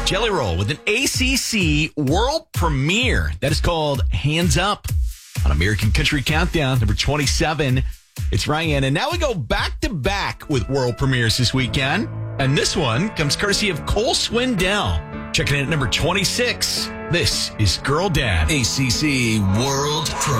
Jelly Roll with an ACC world premiere that is called Hands Up on American Country Countdown, number 27. It's Ryan. And now we go back to back with world premieres this weekend. And this one comes courtesy of Cole Swindell. Checking in at number 26. This is Girl Dad. ACC World Premiere.